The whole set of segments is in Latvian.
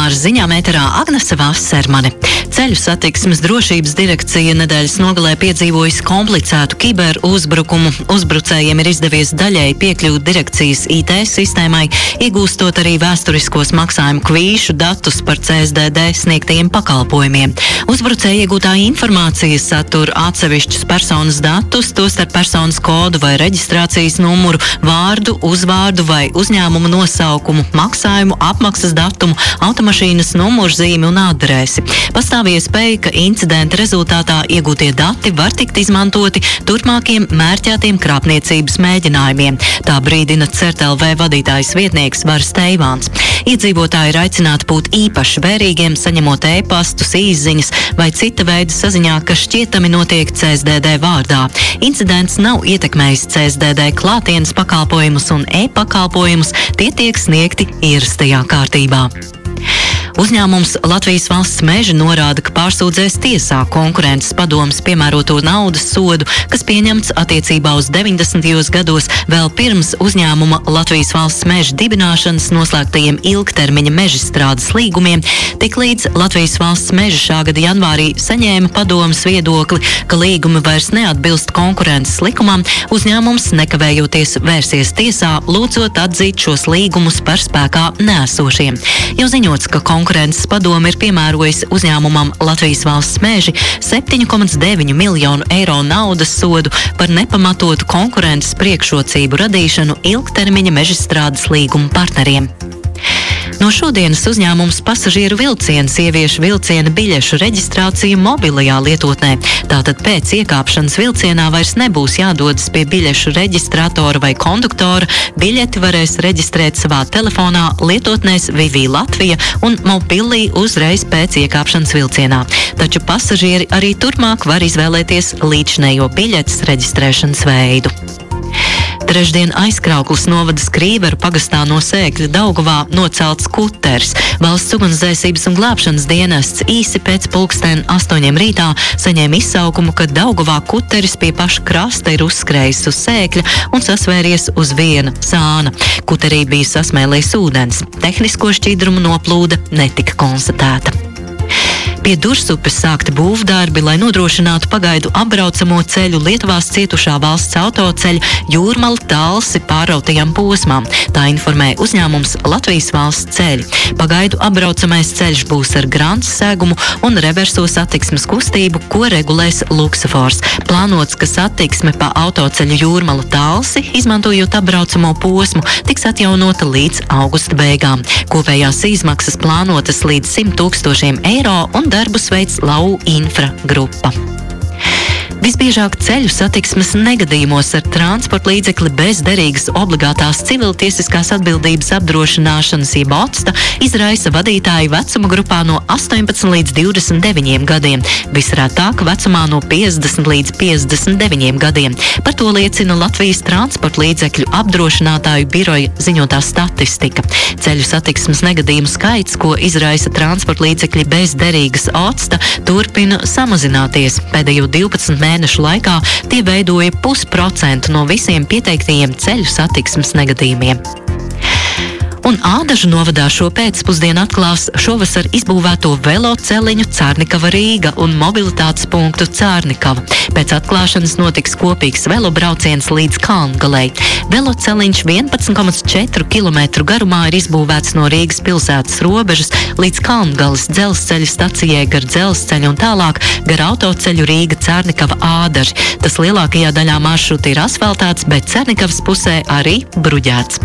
Ar ziņām ēterā Agnese Vassermane. Ceļu satiksmes drošības direkcija nedēļas nogalē piedzīvojusi komplicētu kiberuzbrukumu. Uzbrucējiem ir izdevies daļēji piekļūt direkcijas IT sistēmai, iegūstot arī vēsturiskos maksājumu kvīšu datus par CSDD sniegtajiem pakalpojumiem. Uzbrucēji iegūtā informācija satur atsevišķus personas datus, tostarp personas kodu vai reģistrācijas numuru, vārdu, uzvārdu vai uzņēmuma nosaukumu, maksājumu, apmaksas datumu, automašīnas numurzīmi un adresi. Pastāv iespēja, ka incidenta rezultātā iegūtie dati var tikt izmantoti turpmākiem mērķētiem krāpniecības mēģinājumiem. Tā brīdina CERT.LV vadītājs vietnieks Varis Teivāns. Iedzīvotāji ir aicināti būt īpaši vērīgiem, saņemot e-pastus, īsziņas vai cita veida saziņā, kas šķietami notiek CSDD vārdā. Incidents nav ietekmējis CSDD klātienes pakalpojumus un e-pakalpojumus, tie tiek sniegti ierastajā kārtībā. Uzņēmums Latvijas Valsts meži norāda, ka pārsūdzēs tiesā konkurences padomes piemēroto naudas sodu, kas pieņemts attiecībā uz 90. gados vēl pirms uzņēmuma Latvijas Valsts meža dibināšanas noslēgtajiem ilgtermiņa mežstrādes līgumiem, tiklīdz Latvijas Valsts meža šā gada janvārī saņēma padomes viedokli, ka līgumi vairs neatbilst konkurences likumam, uzņēmums nekavējoties vērsies tiesā, lūdzot atzīt šos līgumus par spēkā neesošiem. Jau ziņots, ka konkurences padome ir piemērojis uzņēmumam Latvijas Valsts meži 7,9 miljonu eiro naudas sodu par nepamatotu konkurences priekšrocību radīšanu ilgtermiņa mežstrādes līguma partneriem. No šodienas uzņēmums pasažieru vilciens ievieš vilciena biļešu reģistrāciju mobilajā lietotnē. Tātad pēc iekāpšanas vilcienā vairs nebūs jādodas pie biļešu reģistratora vai konduktora. Biļeti varēs reģistrēt savā telefonā lietotnēs Vivi Latvija un Mobilī uzreiz pēc iekāpšanas vilcienā. Taču pasažieri arī turpmāk var izvēlēties līdzinējo biļetes reģistrēšanas veidu. Trešdien Aizkraukles novada Skrīveru pagastā no Sēkļa Daugavā nocelts kuteris. Valsts ugunsdzēsības un glābšanas dienests īsi pēc 8:00 rītā saņēma izsaukumu, ka Daugavā kuteris pie paša krasta ir uzskrējis uz Sēkļa un sasvēries uz viena sāna. Kuterī bija sasmēlies ūdens. Tehnisko šķidrumu noplūde netika konstatēta. Pie Dursupes sākti būvdarbi, lai nodrošinātu pagaidu apbraucamo ceļu Lietuvās cietušā valsts autoceļa Jūrmala-Talsi pārrautajām posmām. Tā informē uzņēmums Latvijas Valsts ceļi. Pagaidu apbraucamais ceļš būs ar grants segumu un reverso satiksmes kustību, ko regulēs luksofors. Plānots, ka satiksme pa autoceļu Jūrmala-Talsi, izmantojot apbraucamo posmu, tiks atjaunota līdz augusta beigām. Kopējās izmaksas plānotas līdz 100 000 eiro un darbus veids Lau Infra grupa. Visbiežāk ceļu satiksmes negadījumos ar transporta līdzekli bez derīgas obligātās civiltiesiskās atbildības apdrošināšanas jeb OCTA izraisa vadītāji vecuma grupā no 18 līdz 29 gadiem, visrētāk vecumā no 50 līdz 59 gadiem. Par to liecina Latvijas transporta līdzekļu apdrošinātāju biroja ziņotā statistika. Ceļu satiksmes negadījumu skaits, ko izraisa transporta līdzekļi bez derīgas OCTA, turpina samazināties. Pēdējo 12 mēnešu laikā tie veidoja 0,5% no visiem pieteiktajiem ceļu satiksmes negadījumiem. Un Ādažu novadā šo pēcpusdienu atklās šovasar izbūvēto veloceliņu Cārnikava Rīga un mobilitātes punktu Cārnikava. Pēc atklāšanas notiks kopīgs velobrauciens līdz Kalngalei. Veloceliņš 11,4 km garumā ir izbūvēts no Rīgas pilsētas robežas līdz Kalngales dzelzceļa stacijai gar dzelzceļu un tālāk gar autoceļu Rīga Cārnikava Ādaži. Tas lielākajā daļā maršruta ir asfaltāts, bet Cārnikavas pusē arī bruģēts.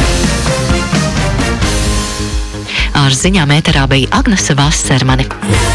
Ar ziņām ēterā bija Agnese Vassermane.